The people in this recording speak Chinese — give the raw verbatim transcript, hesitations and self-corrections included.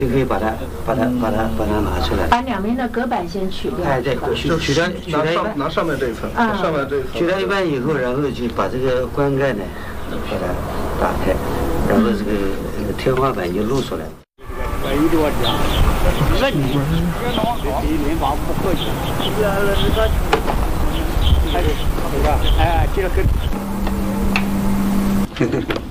就可以把它把它把它把它拿出来。 把两边的隔板先取掉。 哎，对，取取掉取掉一半， 拿上面这一层， 啊， 上面这一层。 取掉一半以后，然后就把这个棺盖呢把它打开，然后这个这个天花板就露出来了。 没多讲，那你别弄好，没法不客气。哎，哎，这个。